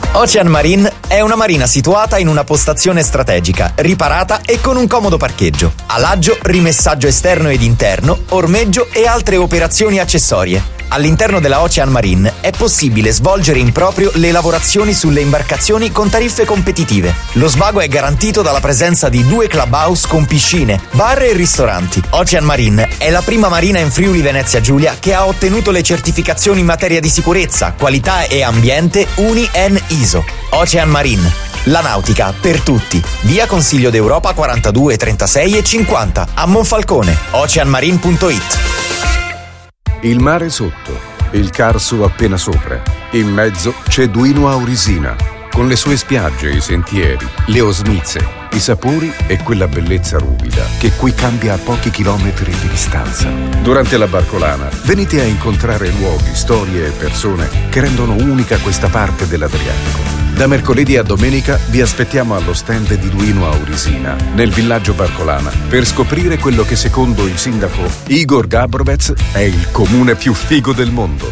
Ocean Marine è una marina situata in una postazione strategica, riparata e con un comodo parcheggio. Alaggio, rimessaggio esterno ed interno, ormeggio e altre operazioni accessorie. All'interno della Ocean Marine è possibile svolgere in proprio le lavorazioni sulle imbarcazioni con tariffe competitive. Lo svago è garantito dalla presenza di 2 clubhouse con piscine, bar e ristoranti. Ocean Marine è la prima marina in Friuli Venezia Giulia che ha ottenuto le certificazioni in materia di sicurezza, qualità e ambiente UNI-EN ISO. Ocean Marine, la nautica per tutti. Via Consiglio d'Europa 42, 36 e 50 a Monfalcone. oceanmarine.it. Il mare sotto, il Carso appena sopra. In mezzo c'è Duino Aurisina, con le sue spiagge, i sentieri, le osmize, i sapori e quella bellezza ruvida che qui cambia a pochi chilometri di distanza. Durante la Barcolana venite a incontrare luoghi, storie e persone che rendono unica questa parte dell'Adriatico. Da mercoledì a domenica vi aspettiamo allo stand di Duino Aurisina, nel villaggio Barcolana, per scoprire quello che secondo il sindaco Igor Gabrovec è il comune più figo del mondo.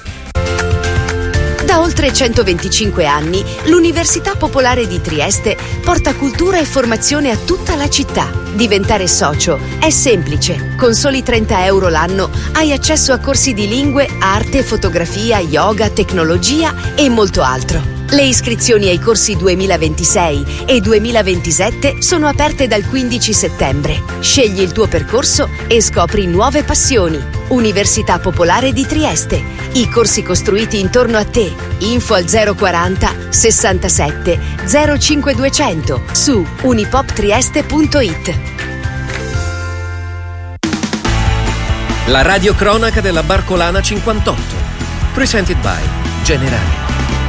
Da oltre 125 anni, l'Università Popolare di Trieste porta cultura e formazione a tutta la città. Diventare socio è semplice. Con soli 30 euro l'anno hai accesso a corsi di lingue, arte, fotografia, yoga, tecnologia e molto altro. Le iscrizioni ai corsi 2026 e 2027 sono aperte dal 15 settembre. Scegli il tuo percorso e scopri nuove passioni. Università Popolare di Trieste. I corsi costruiti intorno a te. Info al 040 67 05200 su unipoptrieste.it. La radiocronaca della Barcolana 58. Presented by Generali.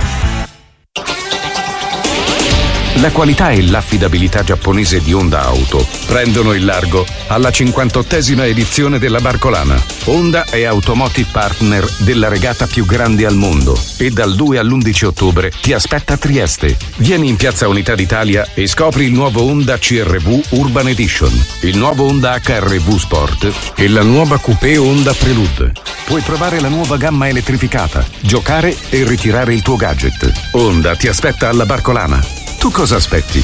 La qualità e l'affidabilità giapponese di Honda Auto prendono il largo alla 58esima edizione della Barcolana. Honda è Automotive Partner della regata più grande al mondo e dal 2 all'11 ottobre ti aspetta a Trieste. Vieni in Piazza Unità d'Italia e scopri il nuovo Honda CR-V Urban Edition, il nuovo Honda HR-V Sport e la nuova Coupé Honda Prelude. Puoi provare la nuova gamma elettrificata, giocare e ritirare il tuo gadget. Honda ti aspetta alla Barcolana. Tu cosa aspetti?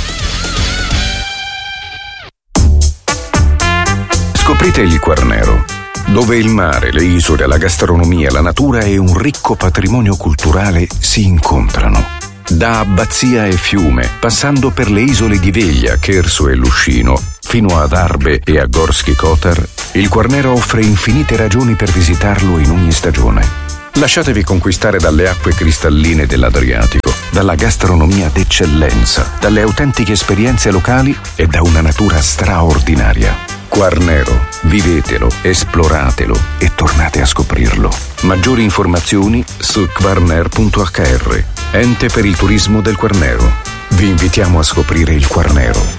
Scoprite il Quarnero, dove il mare, le isole, la gastronomia, la natura e un ricco patrimonio culturale si incontrano. Da abbazia e fiume, passando per le isole di Veglia, Cherso e Luscino, fino ad Arbe e a Gorski Kotar, il Quarnero offre infinite ragioni per visitarlo in ogni stagione. Lasciatevi conquistare dalle acque cristalline dell'Adriatico, dalla gastronomia d'eccellenza, dalle autentiche esperienze locali e da una natura straordinaria. Quarnero, vivetelo, esploratelo e tornate a scoprirlo. Maggiori informazioni su quarner.hr, ente per il turismo del Quarnero. Vi invitiamo a scoprire il Quarnero.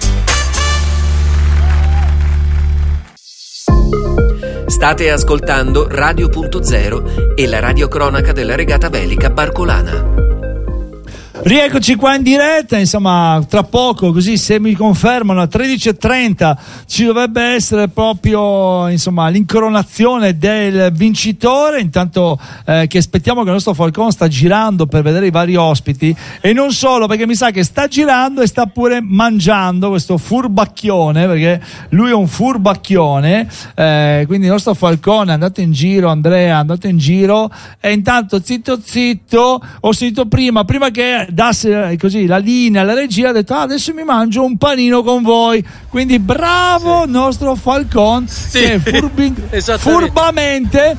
State ascoltando Radio.0 e la radiocronaca della regata velica Barcolana. Rieccoci qua in diretta, insomma, tra poco, così se mi confermano, a 13:30 ci dovrebbe essere proprio, insomma, l'incoronazione del vincitore. Intanto che aspettiamo che il nostro Falcon sta girando per vedere i vari ospiti, e non solo, perché mi sa che sta girando e sta pure mangiando questo furbacchione, perché lui è un furbacchione, quindi il nostro Falcone è andato in giro, Andrea è andato in giro, e intanto zitto ho sentito prima che dasse così la linea alla regia, ha detto adesso mi mangio un panino con voi, quindi bravo il nostro Falcon, sì, che furbamente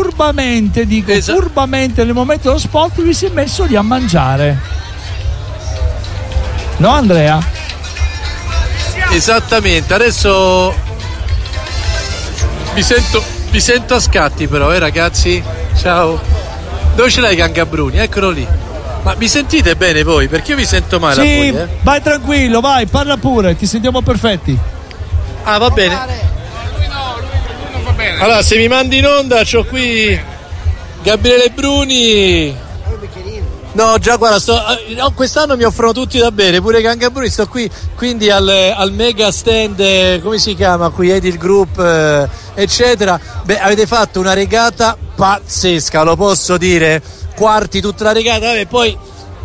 nel momento dello spot vi si è messo lì a mangiare, no Andrea? Esattamente, adesso mi sento a scatti però, ragazzi, ciao. Dove ce l'hai Cangabruni? Eccolo lì. Ma mi sentite bene voi? Perché io mi sento male. Sì, a voi, vai tranquillo, vai, parla pure, ti sentiamo perfetti. Ah, va bene. Lui non va bene. Allora, se mi mandi in onda, c'ho qui Gabriele Bruni. No, già guarda, quest'anno mi offrono tutti da bere, pure Cangabruni, sto qui, quindi al mega stand, come si chiama qui, Edil Group, eccetera. Beh, avete fatto una regata pazzesca, lo posso dire, quarti tutta la regata, vabbè, poi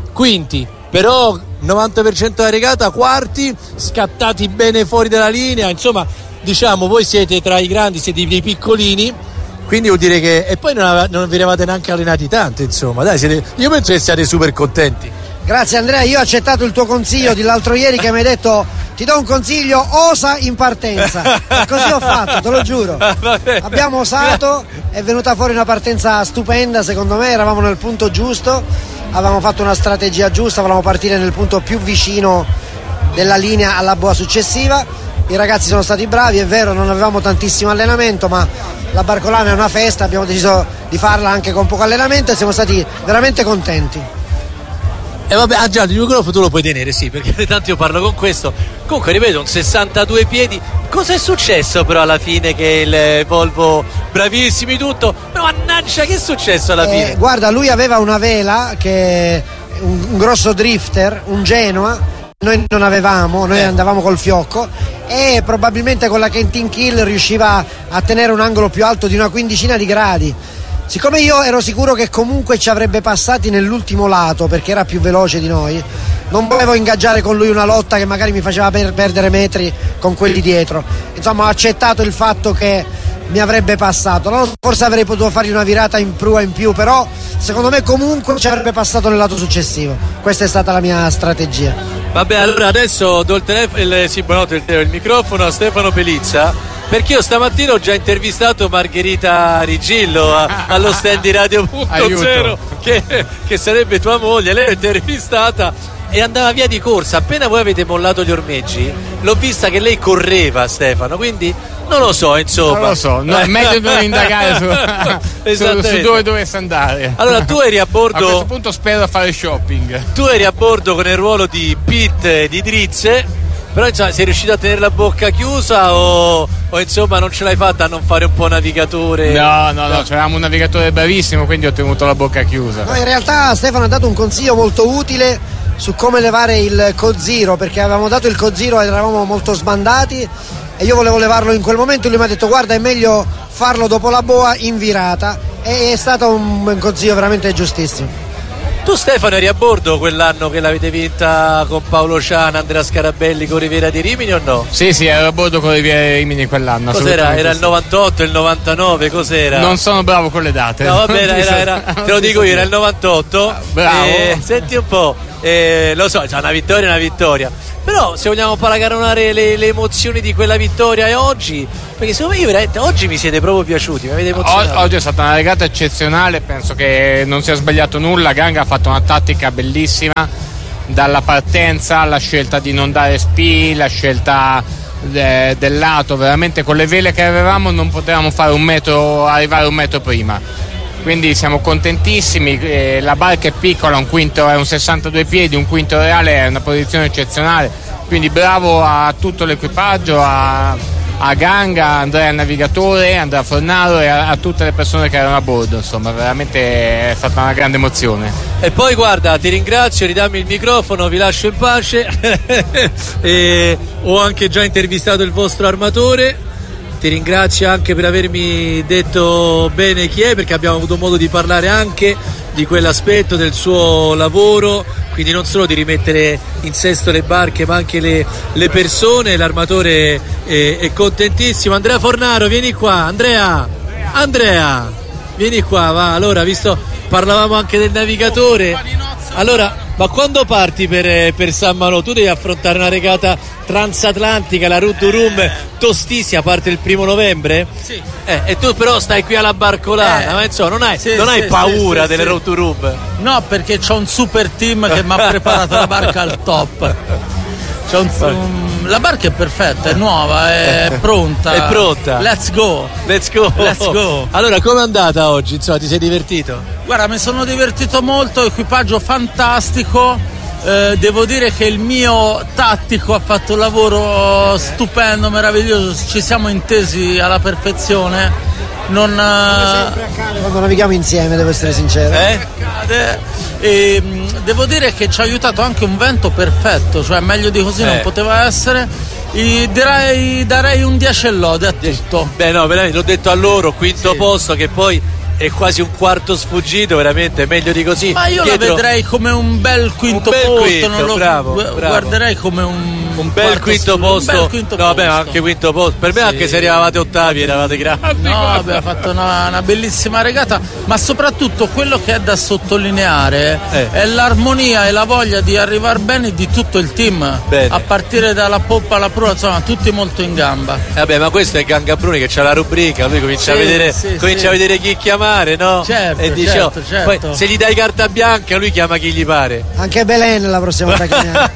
quinti, però 90% della regata quarti, scattati bene fuori dalla linea, insomma diciamo voi siete tra i grandi, siete dei piccolini, quindi vuol dire che, e poi non vi eravate neanche allenati tanto, insomma dai, io penso che siate super contenti. Grazie Andrea, io ho accettato il tuo consiglio dell'altro ieri che mi hai detto ti do un consiglio, osa in partenza, e così ho fatto, te lo giuro. Abbiamo osato, è venuta fuori una partenza stupenda, secondo me eravamo nel punto giusto, avevamo fatto una strategia giusta, volevamo partire nel punto più vicino della linea alla boa successiva. I ragazzi sono stati bravi, è vero, non avevamo tantissimo allenamento, ma la Barcolana è una festa, abbiamo deciso di farla anche con poco allenamento e siamo stati veramente contenti. E vabbè, già il microfono tu lo puoi tenere, sì, perché tanto io parlo con questo. Comunque ripeto, un 62 piedi. Cosa è successo però alla fine che il Volvo, bravissimi tutto, però mannaggia, che è successo alla fine? Guarda, lui aveva una vela che un grosso drifter, un Genoa, noi non avevamo, noi andavamo col fiocco e probabilmente con la Kentin Kill riusciva a tenere un angolo più alto di una quindicina di gradi. Siccome io ero sicuro che comunque ci avrebbe passati nell'ultimo lato perché era più veloce di noi, non volevo ingaggiare con lui una lotta che magari mi faceva perdere metri con quelli dietro. Insomma, ho accettato il fatto che mi avrebbe passato. Forse avrei potuto fargli una virata in prua in più, però secondo me comunque ci avrebbe passato nel lato successivo. Questa è stata la mia strategia. Vabbè, allora adesso do il microfono a Stefano Pelizza, perché io stamattina ho già intervistato Margherita Rigillo allo stand di Radio.0 che sarebbe tua moglie. Lei l'ho intervistata e andava via di corsa. Appena voi avete mollato gli ormeggi l'ho vista che lei correva, Stefano, quindi non lo so, insomma. Non lo so, no, è meglio non indagare su dove dovesse andare. Allora tu eri a bordo, a questo punto spero a fare shopping. Tu eri a bordo con il ruolo di Pit di Drizze, però insomma sei riuscito a tenere la bocca chiusa o insomma non ce l'hai fatta a non fare un po' navigatore? No, c'avevamo un navigatore bravissimo, quindi ho tenuto la bocca chiusa. No, in realtà Stefano ha dato un consiglio molto utile su come levare il Co-Zero, perché avevamo dato il Co-Zero ed eravamo molto sbandati e io volevo levarlo in quel momento. Lui mi ha detto guarda, è meglio farlo dopo la boa in virata, e è stato un consiglio veramente giustissimo. Tu Stefano eri a bordo quell'anno che l'avete vinta con Paolo Ciana, Andrea Scarabelli con Riviera di Rimini o no? Sì, ero a bordo con Riviera di Rimini quell'anno. Cos'era? Era il 98, il 99, cos'era? Non sono bravo con le date. No, vabbè, era te lo dico io, era il 98. Bravo. Senti un po', lo so, c'è una vittoria è una vittoria. Però se vogliamo paragonare le emozioni di quella vittoria e oggi, perché secondo me veramente oggi mi siete proprio piaciuti, mi avete emozionato. Oggi è stata una regata eccezionale, penso che non sia sbagliato nulla. Ganga ha fatto una tattica bellissima, dalla partenza alla scelta di non dare spi, la scelta del lato, veramente con le vele che avevamo non potevamo fare arrivare un metro prima. Quindi siamo contentissimi, la barca è piccola, un quinto è un 62 piedi, un quinto reale è una posizione eccezionale, quindi bravo a tutto l'equipaggio, a Ganga, a Andrea il navigatore, Andrea Fornaro e a tutte le persone che erano a bordo, insomma veramente è stata una grande emozione. E poi guarda, ti ringrazio, ridammi il microfono, vi lascio in pace. Ho anche già intervistato il vostro armatore. Ti ringrazio anche per avermi detto bene chi è, perché abbiamo avuto modo di parlare anche di quell'aspetto del suo lavoro, quindi non solo di rimettere in sesto le barche ma anche le persone. L'armatore è contentissimo. Andrea Fornaro, vieni qua. Andrea, vieni qua, va. Allora, parlavamo anche del navigatore. Allora, ma quando parti per San Malo? Tu devi affrontare una regata transatlantica, la Route du Rhum, tostissima, parte il 1 novembre? Sì. E tu però stai qui alla Barcolana, ma insomma non hai paura delle Route du Rhum? No, perché c'ho un super team che mi ha preparato la barca al top. La barca è perfetta, è nuova, è pronta. È pronta. Let's go. Allora, com'è andata oggi? Insomma, ti sei divertito? Guarda, mi sono divertito molto, equipaggio fantastico. Devo dire che il mio tattico ha fatto un lavoro stupendo, meraviglioso. Ci siamo intesi alla perfezione. Come sempre accade quando navighiamo insieme, devo essere sincero. E devo dire che ci ha aiutato anche un vento perfetto, cioè meglio di così non poteva essere. Darei un 10 e lode a tutto. Beh, no, veramente l'ho detto a loro, quinto posto, che poi è quasi un quarto sfuggito, veramente meglio di così. Ma io dietro... la vedrei come un bel quinto posto, non lo bravo. guarderei come un bel quinto posto. Un bel quinto no, posto. Beh, anche quinto posto. Per me anche se eravate ottavi eravate grandi. No, abbiamo fatto una bellissima regata, ma soprattutto quello che è da sottolineare è l'armonia e la voglia di arrivare bene di tutto il team. Bene. A partire dalla poppa alla prua, insomma, tutti molto in gamba. Vabbè, ma questo è Ganga Bruni che c'ha la rubrica, lui comincia a vedere chi chiamare, no? Certo, e dice, certo. Poi se gli dai carta bianca lui chiama chi gli pare. Anche Belen la prossima volta chiamiamo.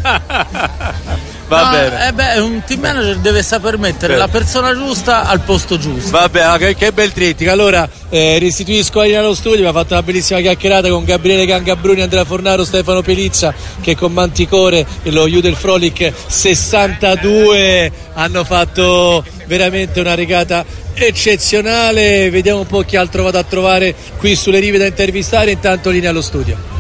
Va bene. Un team manager deve saper mettere la persona giusta al posto giusto. Vabbè, che bel trittico. Allora restituisco Arina allo studio, mi ha fatto una bellissima chiacchierata con Gabriele Gangabruni, Andrea Fornaro, Stefano Pelizza, che con Manticore e lo Judel Frolic 62 hanno fatto veramente una regata eccezionale. Vediamo un po' chi altro vado a trovare qui sulle rive da intervistare. Intanto linea allo studio.